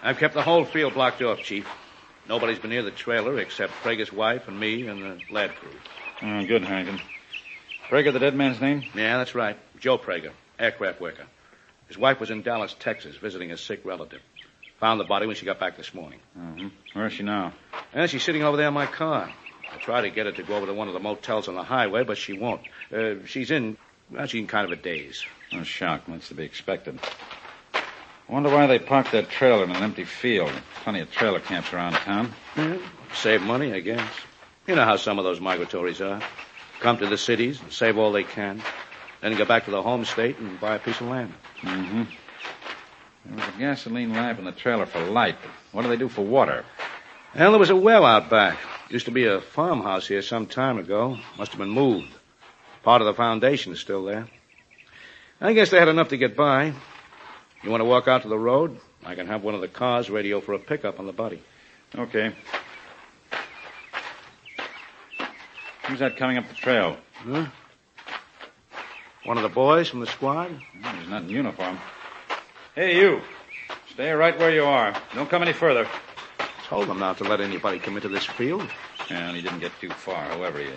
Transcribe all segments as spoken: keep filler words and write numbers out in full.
I've kept the whole field blocked off, Chief. Nobody's been near the trailer except Prager's wife and me and the lad crew. Oh, good, Harrington. Prager, the dead man's name? Yeah, that's right. Joe Prager, aircraft worker. His wife was in Dallas, Texas, visiting a sick relative. Found the body when she got back this morning. Mm-hmm. Where is she now? And she's sitting over there in my car. I tried to get her to go over to one of the motels on the highway, but she won't. Uh, she's in, well, she's in kind of a daze. Oh, shock. That's to be expected. I wonder why they parked that trailer in an empty field. Plenty of trailer camps around town. Yeah, save money, I guess. You know how some of those migratories are. Come to the cities and save all they can. Then go back to the home state and buy a piece of land. Mm-hmm. There was a gasoline lamp in the trailer for light. But what do they do for water? Well, there was a well out back. Used to be a farmhouse here some time ago. Must have been moved. Part of the foundation is still there. I guess they had enough to get by. You want to walk out to the road? I can have one of the cars radio for a pickup on the body. Okay. Who's that coming up the trail? Huh? One of the boys from the squad? Oh, he's not in uniform. Hey, you. Stay right where you are. Don't come any further. Told them not to let anybody come into this field. Yeah, and he didn't get too far, whoever he is.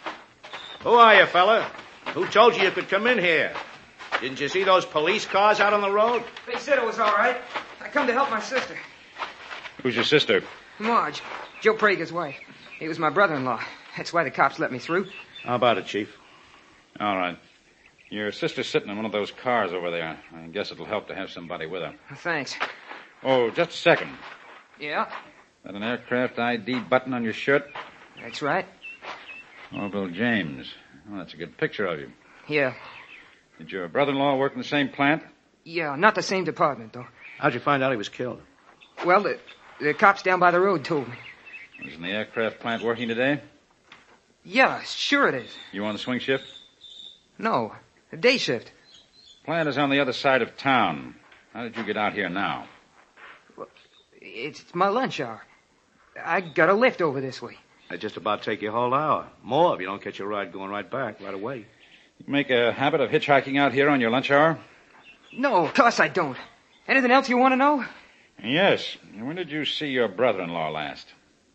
Who are you, fella? Who told you you could come in here? Didn't you see those police cars out on the road? They said it was all right. I come to help my sister. Who's your sister? Marge. Joe Prager's wife. He was my brother-in-law. That's why the cops let me through. How about it, Chief? All right. Your sister's sitting in one of those cars over there. I guess it'll help to have somebody with her. Thanks. Oh, just a second. Yeah? That an aircraft I D button on your shirt? That's right. Orville James. Oh, that's a good picture of you. Yeah. Did your brother-in-law work in the same plant? Yeah, not the same department, though. How'd you find out he was killed? Well, the, the cops down by the road told me. Was in the aircraft plant working today? Yeah, sure it is. You on the swing shift? No, a day shift. Plant is on the other side of town. How did you get out here now? Well, it's my lunch hour. I got a lift over this way. I'd just about take you a whole hour. More if you don't catch your ride going right back right away. You make a habit of hitchhiking out here on your lunch hour? No, of course I don't. Anything else you want to know? Yes. When did you see your brother-in-law last?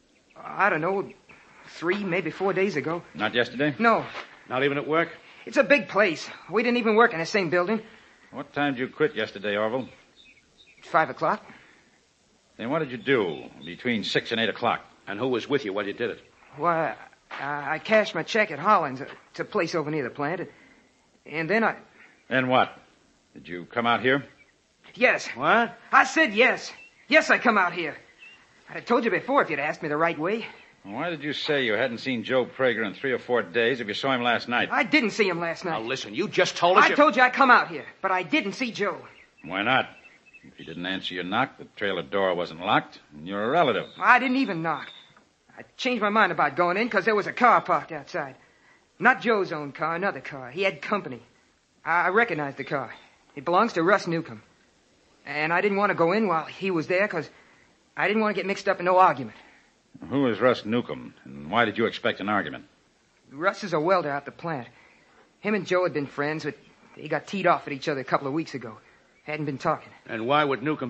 I don't know. Three, maybe four days ago. Not yesterday? No. Not even at work? It's a big place. We didn't even work in the same building. What time did you quit yesterday, Orville? Five o'clock. Then what did you do between six and eight o'clock? And who was with you while you did it? Why, I, I cashed my check at Hollins. It's a place over near the plant. And then I... Then what? Did you come out here? Yes. What? I said yes. Yes, I come out here. I'd have told you before if you'd asked me the right way. Why did you say you hadn't seen Joe Prager in three or four days if you saw him last night? I didn't see him last night. Now, listen, you just told us I you... told you I'd come out here, but I didn't see Joe. Why not? If he didn't answer your knock, the trailer door wasn't locked, and you're a relative. I didn't even knock. I changed my mind about going in because there was a car parked outside. Not Joe's own car, another car. He had company. I recognized the car. It belongs to Russ Newcomb. And I didn't want to go in while he was there because I didn't want to get mixed up in no argument. Who is Russ Newcomb, and why did you expect an argument? Russ is a welder out the plant. Him and Joe had been friends, but they got teed off at each other a couple of weeks ago. Hadn't been talking. And why would Newcomb